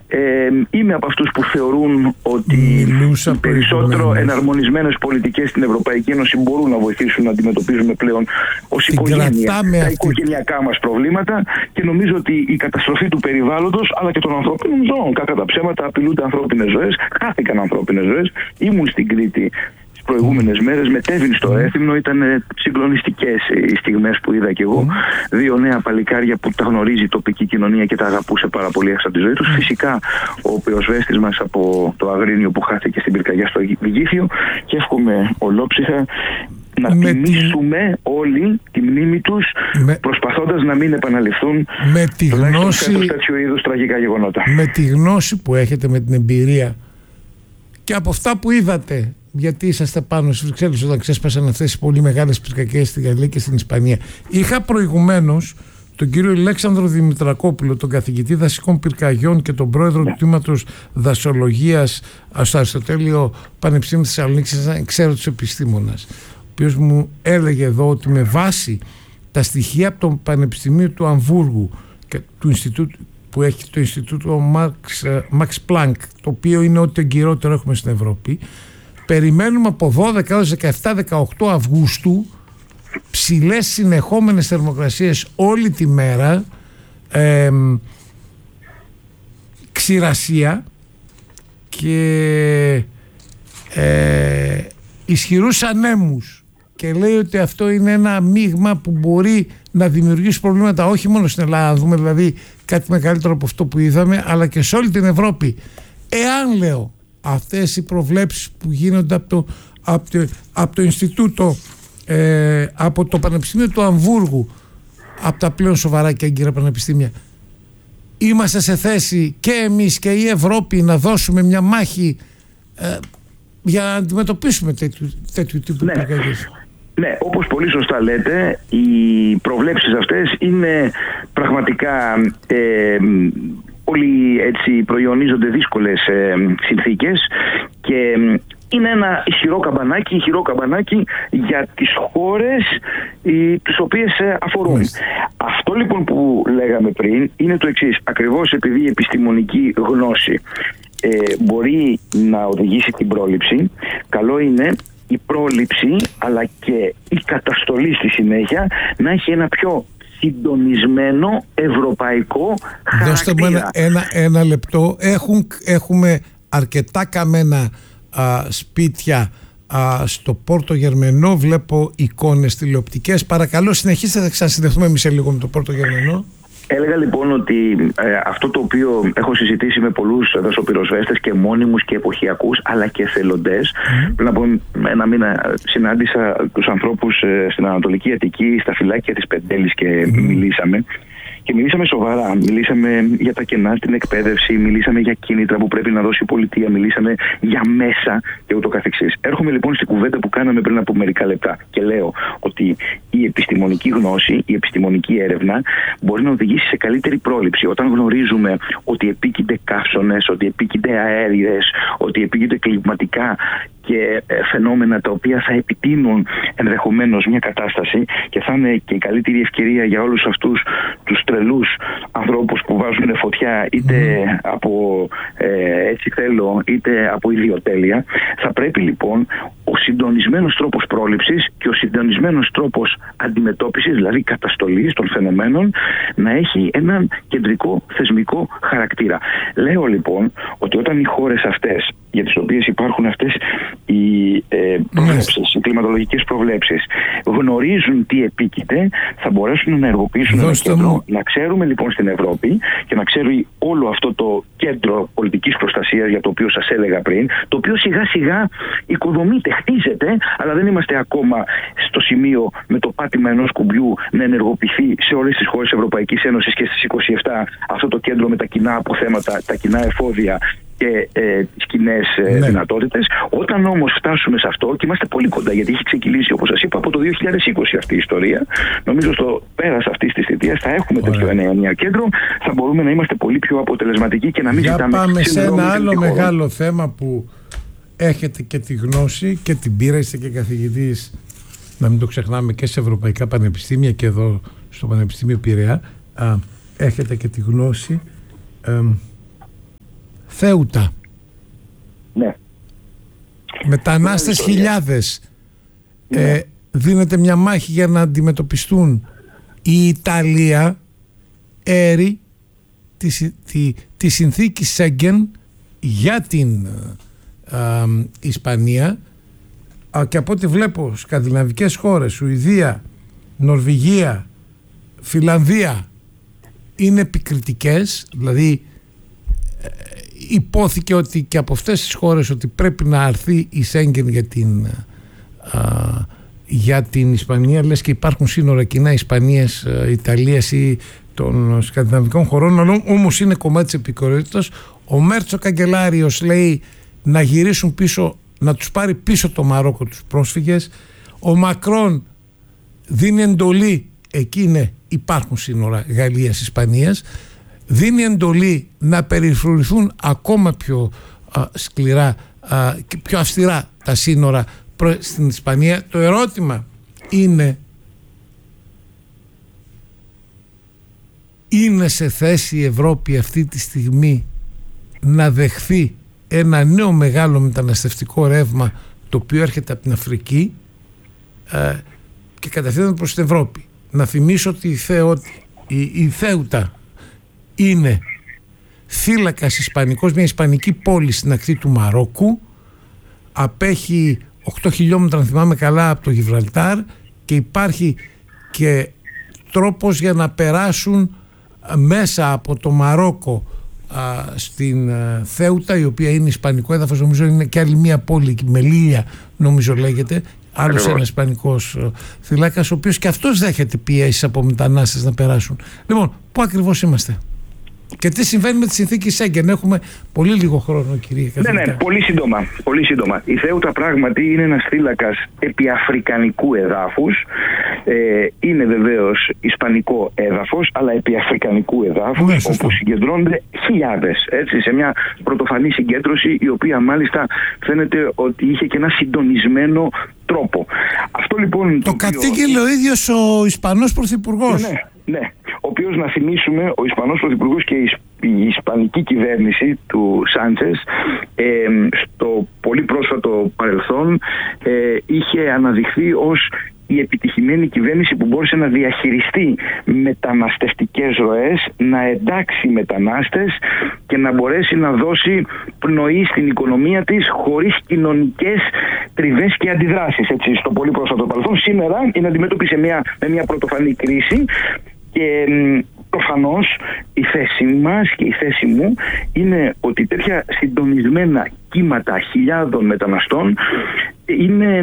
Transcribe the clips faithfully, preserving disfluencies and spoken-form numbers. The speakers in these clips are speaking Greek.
Ε, είμαι από αυτούς που θεωρούν ότι οι περισσότερο εναρμονισμένες πολιτικές στην Ευρωπαϊκή Ένωση μπορούν να βοηθήσουν να αντιμετωπίζουμε πλέον ως οικογένεια τα οικογενειακά μας προβλήματα, και νομίζω ότι η καταστροφή του περιβάλλοντος αλλά και των ανθρώπινων ζώων, κακά τα ψέματα, απειλούνται ανθρώπινες ζωές, χάθηκαν ανθρώπινες ζωές. Ήμουν στην Κρήτη τις προηγούμενες μέρες, μετέβην στο Ρέθυμνο, ήταν συγκλονιστικές οι στιγμές που είδα κι εγώ. Mm. Δύο νέα παλικάρια που τα γνωρίζει η τοπική κοινωνία και τα αγαπούσε πάρα πολύ έξω από τη ζωή τους. Mm. Φυσικά ο πυροσβέστης μας από το Αγρίνιο που χάθηκε στην πυρκαγιά στο Γήθιο, και εύχομαι ολόψυχα να με τιμήσουμε τη... όλοι τη μνήμη τους, με... προσπαθώντας να μην επαναληφθούν με τη γνώση... τέτοιου είδους τραγικά γεγονότα. Με τη γνώση που έχετε, με την εμπειρία και από αυτά που είδατε, γιατί είσαστε πάνω στις Βρυξέλλες όταν ξέσπασαν αυτές οι πολύ μεγάλες πυρκαγιές στη Γαλλία και στην Ισπανία. Είχα προηγουμένως τον κύριο Αλέξανδρο Δημητρακόπουλο, τον καθηγητή δασικών πυρκαγιών και τον πρόεδρο του τμήματος δασολογίας στο Αριστοτέλειο Πανεπιστήμιο Θεσσαλονίκης, ξέρω τους επιστήμονας, ο οποίος μου έλεγε εδώ ότι με βάση τα στοιχεία από το Πανεπιστημίο του Αμβούργου και του Ινστιτούτου που έχει το Ινστιτούτο Max, Max Planck, το οποίο είναι ό,τι εγκυρότερο έχουμε στην Ευρώπη, περιμένουμε από δώδεκα έως δεκαεπτά δεκαοκτώ Αυγούστου ψηλές συνεχόμενες θερμοκρασίες όλη τη μέρα, ε, ξηρασία και ε, ισχυρούς ανέμους, και λέει ότι αυτό είναι ένα μείγμα που μπορεί να δημιουργήσει προβλήματα όχι μόνο στην Ελλάδα, να δούμε δηλαδή κάτι μεγαλύτερο από αυτό που είδαμε, αλλά και σε όλη την Ευρώπη. Εάν, λέω, αυτές οι προβλέψεις που γίνονται από το, από το, από το Ινστιτούτο, ε, από το Πανεπιστήμιο του Αμβούργου, από τα πλέον σοβαρά και έγκυρα πανεπιστήμια, είμαστε σε θέση και εμείς και η Ευρώπη να δώσουμε μια μάχη ε, για να αντιμετωπίσουμε τέτοιου, τέτοιου τύπου ναι. πυρκαγιές. Ναι, όπως πολύ σωστά λέτε, οι προβλέψεις αυτές είναι πραγματικά ε, πολύ έτσι προϊονίζονται δύσκολες ε, συνθήκες, και είναι ένα ισχυρό καμπανάκι, ισχυρό καμπανάκι για τις χώρες οι, τις οποίες ε, αφορούν. Mm. Αυτό λοιπόν που λέγαμε πριν είναι το εξής. Ακριβώς επειδή η επιστημονική γνώση ε, μπορεί να οδηγήσει την πρόληψη, καλό είναι η πρόληψη αλλά και η καταστολή στη συνέχεια να έχει ένα πιο συντονισμένο ευρωπαϊκό χαρακτήρα. Δώστε μου ένα, ένα, ένα λεπτό. Έχουν, έχουμε αρκετά καμένα α, σπίτια α, στο Πόρτο Γερμενό. Βλέπω εικόνες τηλεοπτικές. Παρακαλώ συνεχίστε, θα ξανασυνδεθούμε εμείς σε λίγο με το Πόρτο Γερμενό. Έλεγα λοιπόν ότι ε, αυτό το οποίο έχω συζητήσει με πολλούς δασοπυροσβέστες και μόνιμους και εποχιακούς αλλά και εθελοντές. Mm. Πριν από ένα μήνα συνάντησα τους ανθρώπους ε, στην Ανατολική Αττική, στα φυλάκια της Πεντέλης, και mm. μιλήσαμε. Και μιλήσαμε σοβαρά. Μιλήσαμε για τα κενά στην εκπαίδευση, μιλήσαμε για κίνητρα που πρέπει να δώσει η πολιτεία, μιλήσαμε για μέσα και ούτω καθεξής. Έρχομαι λοιπόν στην κουβέντα που κάναμε πριν από μερικά λεπτά και λέω ότι η επιστημονική γνώση, η επιστημονική έρευνα μπορεί να οδηγήσει σε καλύτερη πρόληψη. Όταν γνωρίζουμε ότι επίκυνται καύσονες, ότι επίκυνται αέριες, ότι επίκυνται κλιματικά και φαινόμενα τα οποία θα επιτείνουν ενδεχομένως μια κατάσταση, και θα είναι και η καλύτερη ευκαιρία για όλους αυτούς τους τρελούς ανθρώπους που βάζουν φωτιά είτε mm. από ε, έτσι θέλω είτε από ιδιοτέλεια. Θα πρέπει λοιπόν ο συντονισμένος τρόπος πρόληψης και ο συντονισμένος τρόπος αντιμετώπισης, δηλαδή καταστολής των φαινομένων, να έχει έναν κεντρικό θεσμικό χαρακτήρα. Λέω λοιπόν ότι όταν οι χώρες αυτές για τις οποίες υπάρχουν αυτές οι ε, προβλέψεις, οι κλιματολογικές προβλέψεις, γνωρίζουν τι επίκειται, θα μπορέσουν να ενεργοποιήσουν ένα κέντρο. Να ξέρουμε λοιπόν στην Ευρώπη, και να ξέρει όλο αυτό το κέντρο πολιτικής προστασίας για το οποίο σας έλεγα πριν, το οποίο σιγά σιγά οικοδομείται, χτίζεται, αλλά δεν είμαστε ακόμα στο σημείο με το πάτημα ενός κουμπιού να ενεργοποιηθεί σε όλες τις χώρες Ευρωπαϊκής Ένωσης και στις είκοσι επτά αυτό το κέντρο με τα κοινά αποθέματα, τα κοινά εφόδια και ε, τις κοινές ε, ναι. δυνατότητες. Όταν όμως φτάσουμε σε αυτό, και είμαστε πολύ κοντά, γιατί έχει ξεκινήσει, όπως σας είπα, από το δύο χιλιάδες είκοσι αυτή η ιστορία, νομίζω στο πέρας αυτής της θητείας θα έχουμε τέτοιο ένα νέο κέντρο, θα μπορούμε να είμαστε πολύ πιο αποτελεσματικοί και να μην Για ζητάμε. Πάμε σε ένα άλλο μεγάλο θέμα που έχετε και τη γνώση και την πείρα, είστε και καθηγητής, να μην το ξεχνάμε, και σε ευρωπαϊκά πανεπιστήμια και εδώ στο Πανεπιστήμιο Πειραιά. Α, έχετε και τη γνώση. Ε, Θέουτα. Ναι. Μετανάστες χιλιάδες. Ναι. Ε, δίνεται μια μάχη για να αντιμετωπιστούν. Η Ιταλία έρει τη, τη, τη συνθήκη Σέγγεν για την α, Ισπανία, α, και από ό,τι βλέπω σκανδιναβικές χώρες, Σουηδία, Νορβηγία, Φιλανδία είναι επικριτικές. Δηλαδή ε, υπόθηκε ότι και από αυτές τις χώρες ότι πρέπει να αρθεί η Σέγγεν για την α, για την Ισπανία, λες και υπάρχουν σύνορα κοινά Ισπανίας, Ιταλίας ή των σκανδιναβικών χωρών, όμως είναι κομμάτι της επικουρικότητας. Ο Μέρτσο καγκελάριος λέει να γυρίσουν πίσω, να τους πάρει πίσω το Μαρόκο τους πρόσφυγες. Ο Μακρόν δίνει εντολή, εκεί είναι, υπάρχουν σύνορα Γαλλίας, Ισπανίας, δίνει εντολή να περιφρουρηθούν ακόμα πιο α, σκληρά α, και πιο αυστηρά τα σύνορα στην Ισπανία. Το ερώτημα είναι, είναι σε θέση η Ευρώπη αυτή τη στιγμή να δεχθεί ένα νέο μεγάλο μεταναστευτικό ρεύμα το οποίο έρχεται από την Αφρική ε, και κατευθύνεται προς την Ευρώπη? Να θυμίσω ότι η, Θεότη, η, η Θέουτα είναι θύλακας ισπανικός, μια ισπανική πόλη στην ακτή του Μαρόκου, απέχει οκτώ χιλιόμετρα αν θυμάμαι καλά από το Γιβραλτάρ, και υπάρχει και τρόπος για να περάσουν μέσα από το Μαρόκο α, στην α, Θέουτα, η οποία είναι ισπανικό έδαφος. Νομίζω είναι και άλλη μια πόλη, Μελίλια νομίζω λέγεται, άλλος ένας ισπανικός θυλάκας, ο οποίος και αυτός δέχεται πιέσεις από μετανάστες να περάσουν. Λοιπόν, πού ακριβώς είμαστε και τι συμβαίνει με τη συνθήκη Σέγγεν? Έχουμε πολύ λίγο χρόνο, κύριε καθηγητά. Ναι, ναι, πολύ σύντομα, πολύ σύντομα. Η Θέουτα πράγματι είναι ένας θύλακας επιαφρικανικού εδάφους. Ε, είναι βεβαίως ισπανικό έδαφος, αλλά επιαφρικανικού εδάφους, ναι, όπου συγκεντρώνονται χιλιάδες, έτσι, σε μια πρωτοφανή συγκέντρωση, η οποία μάλιστα φαίνεται ότι είχε και ένα συντονισμένο τρόπο. Αυτό λοιπόν. Το, το κατήγγειλε οποίο... ο ίδιος ο Ισπανός Πρωθυπουργός. Ναι, ναι, ναι. Ο οποίος, να θυμίσουμε, ο Ισπανός Πρωθυπουργός και η, η Ισπανική κυβέρνηση του Σάντσες ε, στο πολύ πρόσφατο παρελθόν ε, είχε αναδειχθεί ως η επιτυχημένη κυβέρνηση που μπόρεσε να διαχειριστεί μεταναστευτικές ροές, να εντάξει μετανάστες και να μπορέσει να δώσει πνοή στην οικονομία της χωρίς κοινωνικές τριβές και αντιδράσεις. Έτσι, στο πολύ πρόσφατο παρελθόν, σήμερα είναι αντιμέτωπη μια, με μια πρωτοφανή κρίση. Και προφανώς η θέση μας και η θέση μου είναι ότι τέτοια συντονισμένα κύματα χιλιάδων μεταναστών είναι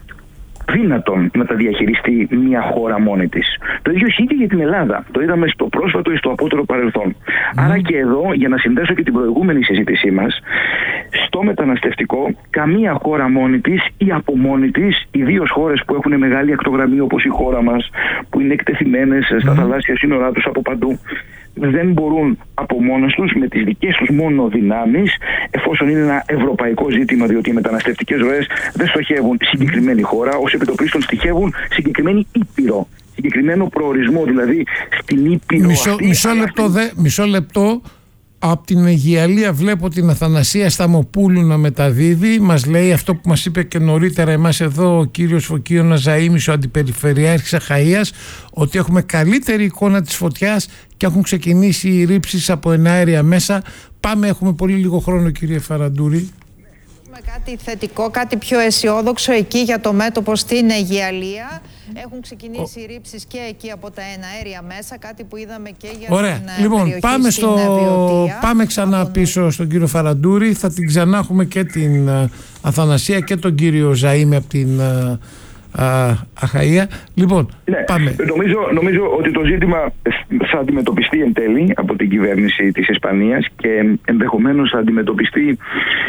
δύνατον να τα διαχειριστεί μια χώρα μόνη της. Το ίδιο ισχύει και για την Ελλάδα. Το είδαμε στο πρόσφατο ή στο απότερο παρελθόν. Mm. Άρα και εδώ, για να συνδέσω και την προηγούμενη συζήτησή μας, στο μεταναστευτικό, καμία χώρα μόνη της ή από μόνη της, ιδίως χώρες που έχουν μεγάλη ακτογραμμή όπως η χώρα μας, που είναι εκτεθειμένες στα mm. θαλάσσια σύνορά τους από παντού, δεν μπορούν από μόνες τους με τις δικές τους μόνο δυνάμεις, εφόσον είναι ένα ευρωπαϊκό ζήτημα, διότι οι μεταναστευτικές ροές δεν στοχεύουν συγκεκριμένη χώρα, ως επιτοπλίστων στοιχεύουν συγκεκριμένη ήπειρο, συγκεκριμένο προορισμό, δηλαδή στην ήπειρο μισό, αυτή. Μισό λεπτό, δε, μισό λεπτό. Από την Αιγιαλία βλέπω την Αθανασία Σταμοπούλου να μεταδίδει. Μας λέει αυτό που μας είπε και νωρίτερα εμάς εδώ ο κύριος Φωκίωνας Ζαΐμης, ο Αντιπεριφερειάρχης Αχαΐας, ότι έχουμε καλύτερη εικόνα της φωτιάς και έχουν ξεκινήσει οι ρήψεις από εναέρια μέσα. Πάμε, έχουμε πολύ λίγο χρόνο, κύριε Φαραντούρη. Κάτι θετικό, κάτι πιο αισιόδοξο εκεί για το μέτωπο στην Αιγιαλία. Έχουν ξεκινήσει οι ρήψεις και εκεί από τα εναέρια μέσα, κάτι που είδαμε και για Ωραία. την λοιπόν, περιοχή πάμε στην στο... Βιωτία. Πάμε ξανά τον... πίσω στον κύριο Φαραντούρη. Θα την ξανά έχουμε και την uh, Αθανασία και τον κύριο Ζαΐμη από την uh, uh, Αχαΐα. Λοιπόν, ναι, πάμε. Νομίζω, νομίζω ότι το ζήτημα θα αντιμετωπιστεί εν τέλει από την κυβέρνηση της Ισπανίας και ενδεχομένως θα αντιμετωπιστεί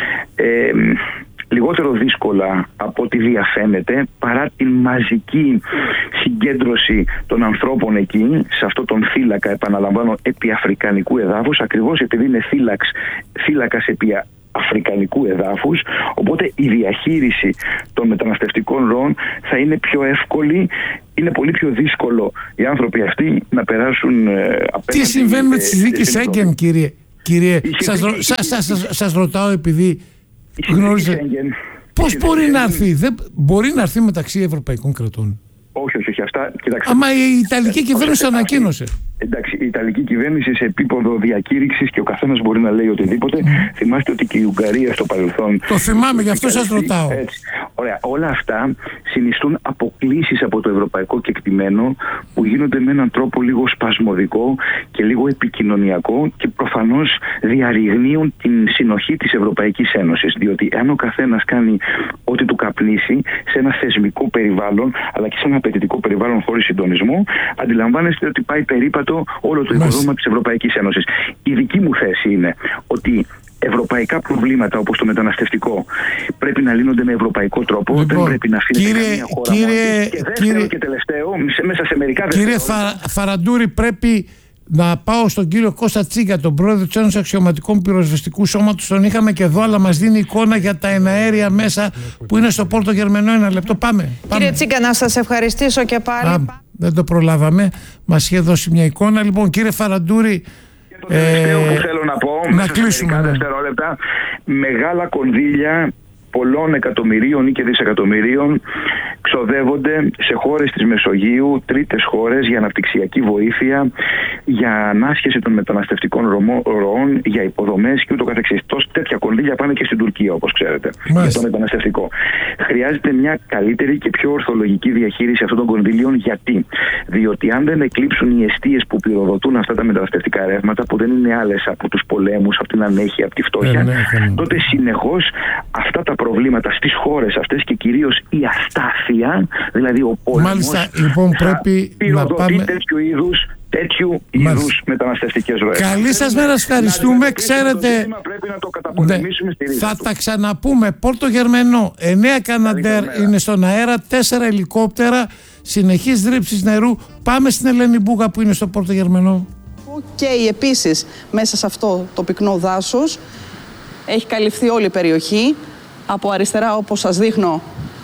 ε, λιγότερο δύσκολα από ό,τι διαφαίνεται, παρά την μαζική συγκέντρωση των ανθρώπων εκεί, σε αυτό τον θύλακα, επαναλαμβάνω, επί αφρικανικού εδάφους, ακριβώς επειδή είναι θύλαξ, θύλακας επί αφρικανικού εδάφους, οπότε η διαχείριση των μεταναστευτικών ροών θα είναι πιο εύκολη. Είναι πολύ πιο δύσκολο οι άνθρωποι αυτοί να περάσουν ε, απέναντι. Τι συμβαίνει με τη συνθήκη Σέγγεν, κύριε, Κύριε, σας, ρω, σας, σας, σας, σας ρωτάω επειδή γνωρίζετε. Πώς μπορεί να έρθει, δεν, μπορεί να έρθει μεταξύ ευρωπαϊκών κρατών? Όχι, όχι, όχι. Αυτά, κοιτάξτε. Άμα η Ιταλική κυβέρνηση ανακοίνωσε. Εντάξει, η Ιταλική κυβέρνηση σε επίπεδο διακήρυξης και ο καθένας μπορεί να λέει οτιδήποτε. Mm. Θυμάστε ότι και η Ουγγαρία στο παρελθόν. Το θυμάμαι, γι' αυτό σας ρωτάω. Έτσι. Ωραία. Όλα αυτά συνιστούν αποκλίσεις από το ευρωπαϊκό κεκτημένο που γίνονται με έναν τρόπο λίγο σπασμωδικό και λίγο επικοινωνιακό και προφανώς διαρριγνύουν την συνοχή της Ευρωπαϊκής Ένωσης. Διότι αν ο καθένας κάνει ό,τι του καπνίσει σε ένα θεσμικό περιβάλλον αλλά και σε ένα απαιτητικό περιβάλλον χωρίς συντονισμό, αντιλαμβάνεστε ότι πάει περίπατο όλο το οικοδόμημα της Ευρωπαϊκής Ένωσης. Η δική μου θέση είναι ότι ευρωπαϊκά προβλήματα όπως το μεταναστευτικό πρέπει να λύνονται με ευρωπαϊκό τρόπο. Λοιπόν, δεν πρέπει να αφήνεται καμία χώρα κύριε, μόνη. Και δεύτερο κύριε, και τελευταίο, μέσα σε μερικά κύριε Φα, Φαραντούρη, πρέπει να πάω στον κύριο Κώστα Τσίγκα, τον πρόεδρο της Ένωσης Αξιωματικών Πυροσβεστικού Σώματος. Τον είχαμε και εδώ, αλλά μας δίνει εικόνα για τα εναέρια μέσα που είναι στο Πόρτο Γερμενό. Ένα λεπτό, πάμε. Κύριε πάμε. Τσίγκα, να σας ευχαριστήσω και πάλι. Α, δεν το προλάβαμε. Μας είχε δώσει μια εικόνα. Λοιπόν, κύριε Φαραντούρη. Και το τελευταίο ε, που θέλω να πω, να κλείσουμε. Ναι. Δευτερόλεπτα, μεγάλα κονδύλια πολλών εκατομμυρίων ή και δισεκατομμυρίων ξοδεύονται σε χώρες της Μεσογείου, τρίτες χώρες, για αναπτυξιακή βοήθεια, για ανάσχεση των μεταναστευτικών ροών, για υποδομές και ούτω καθεξής. Τόσο τέτοια κονδύλια πάνε και στην Τουρκία, όπως ξέρετε, Μάλιστα. για το μεταναστευτικό. Χρειάζεται μια καλύτερη και πιο ορθολογική διαχείριση αυτών των κονδύλιων. Γιατί? Διότι αν δεν εκλείψουν οι εστίες που πυροδοτούν αυτά τα μεταναστευτικά ρεύματα, που δεν είναι άλλες από τους πολέμους, από την ανέχεια, από τη φτώχεια, ε, ναι, ναι. τότε συνεχώς αυτά τα προβλήματα στις χώρες αυτές και κυρίως η αστάθεια, δηλαδή ο πόλεμος, Μάλιστα, λοιπόν, πρέπει να πάμε τέτοιου είδους, τέτοιου είδους μεταναστευτικές ροές. Καλή σας μέρα, ευχαριστούμε. Ξέρετε, πρέπει να το καταπολεμήσουμε, ναι, στη θα τα ξαναπούμε. Πόρτο Γερμενό, εννέα Καναντέρ είναι στον αέρα, τέσσερα ελικόπτερα, συνεχής ρήψης νερού. Πάμε στην Ελένη Μπούγα που είναι στο Πόρτο Γερμενό. Και επίσης μέσα σε αυτό το πυκνό δάσος έχει καλυφθεί όλη η περιοχή. Από αριστερά, όπως σας δείχνω,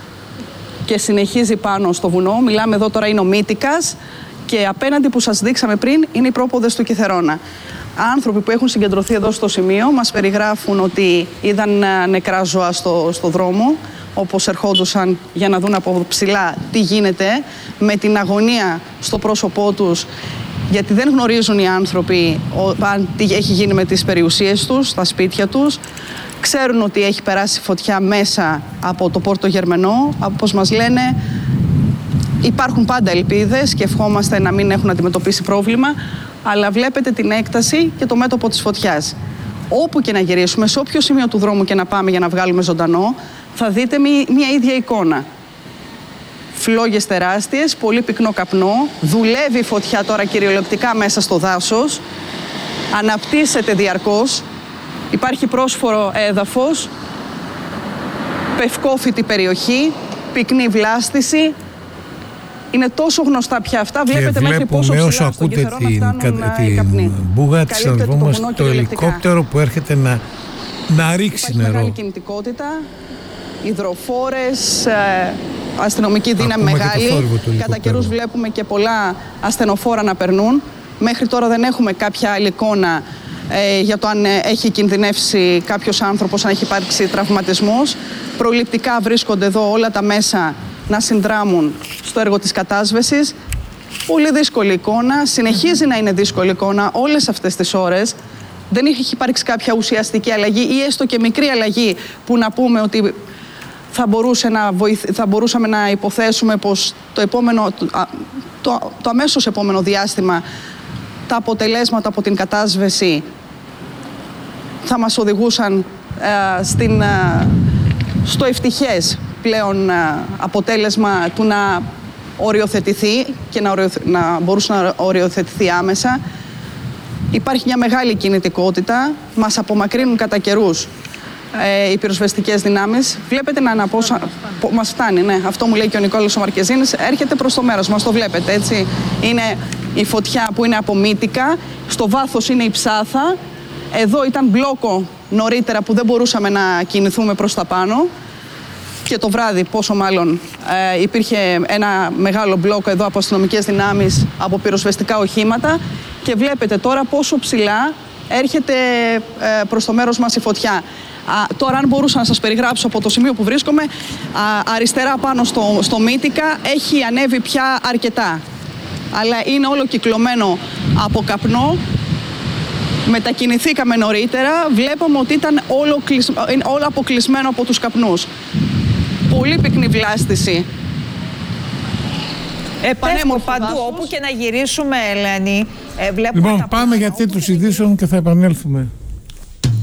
και συνεχίζει πάνω στο βουνό. Μιλάμε εδώ τώρα, είναι ο Μύτικας, και απέναντι που σας δείξαμε πριν είναι οι πρόποδες του Κιθερώνα. Άνθρωποι που έχουν συγκεντρωθεί εδώ στο σημείο μας περιγράφουν ότι είδαν νεκρά ζώα στο, στο δρόμο, όπως ερχόντουσαν για να δουν από ψηλά τι γίνεται, με την αγωνία στο πρόσωπό τους, γιατί δεν γνωρίζουν οι άνθρωποι αν τι έχει γίνει με τις περιουσίες τους, τα σπίτια τους. Ξέρουν ότι έχει περάσει φωτιά μέσα από το Πόρτο Γερμενό. Όπως μας λένε, υπάρχουν πάντα ελπίδες και ευχόμαστε να μην έχουν αντιμετωπίσει πρόβλημα, αλλά βλέπετε την έκταση και το μέτωπο της φωτιάς. Όπου και να γυρίσουμε, σε όποιο σημείο του δρόμου και να πάμε για να βγάλουμε ζωντανό, θα δείτε μια ίδια εικόνα. Φλόγες τεράστιες, πολύ πυκνό καπνό, δουλεύει η φωτιά τώρα κυριολεκτικά μέσα στο δάσος, αναπτύσσεται διαρκώς. Υπάρχει πρόσφορο έδαφος, πευκόφυτη περιοχή, πυκνή βλάστηση. Είναι τόσο γνωστά πια αυτά. Και βλέπετε μέχρι πόσο ψηλά όσο ακούτε την, την μπούγα της μας, το, το ελικόπτερο που έρχεται να, να ρίξει Υπάρχει νερό. Μεγάλη κινητικότητα, υδροφόρες, ε, αστυνομική δύναμη μεγάλη. Κατά καιρούς βλέπουμε και πολλά ασθενοφόρα να περνούν. Μέχρι τώρα δεν έχουμε κάποια άλλη εικόνα Ε, για το αν ε, έχει κινδυνεύσει κάποιος άνθρωπος, αν έχει υπάρξει τραυματισμός. Προληπτικά βρίσκονται εδώ όλα τα μέσα να συνδράμουν στο έργο της κατάσβεσης. Πολύ δύσκολη εικόνα, συνεχίζει να είναι δύσκολη εικόνα όλες αυτές τις ώρες. Δεν έχει υπάρξει κάποια ουσιαστική αλλαγή ή έστω και μικρή αλλαγή που να πούμε ότι θα, μπορούσε να βοηθ... θα μπορούσαμε να υποθέσουμε πως το, επόμενο, το, το, το αμέσως επόμενο διάστημα τα αποτελέσματα από την κατάσβεση θα μας οδηγούσαν ε, στην, ε, στο ευτυχές πλέον ε, αποτέλεσμα του να οριοθετηθεί και να, οριοθε... να μπορούσε να οριοθετηθεί άμεσα. Υπάρχει μια μεγάλη κινητικότητα, μας απομακρύνουν κατά καιρούς ε, οι πυροσβεστικές δυνάμεις. Βλέπετε να αναπόσα... Μας φτάνει, ναι, αυτό μου λέει και ο Νικόλαος ο Μαρκεζίνης, έρχεται προς το μέρος μας, το βλέπετε, έτσι. Είναι η φωτιά που είναι από Μύτικα, στο βάθος είναι η Ψάθα, εδώ ήταν μπλόκο νωρίτερα που δεν μπορούσαμε να κινηθούμε προς τα πάνω και το βράδυ πόσο μάλλον ε, υπήρχε ένα μεγάλο μπλόκο εδώ από αστυνομικές δυνάμεις, από πυροσβεστικά οχήματα και βλέπετε τώρα πόσο ψηλά έρχεται ε, προς το μέρος μας η φωτιά. Α, τώρα, αν μπορούσα να σας περιγράψω από το σημείο που βρίσκομαι, α, αριστερά πάνω στο, στο Μύτικα έχει ανέβει πια αρκετά. Αλλά είναι όλο κυκλωμένο από καπνό. Μετακινηθήκαμε νωρίτερα, βλέπαμε ότι ήταν όλο, κλεισ... όλο αποκλεισμένο από τους καπνούς. Πολύ πυκνή βλάστηση. Επέφω παντού, όπου και να γυρίσουμε, Ελένη. Ε, λοιπόν, πάμε για τίτλους ειδήσεων και θα επανέλθουμε.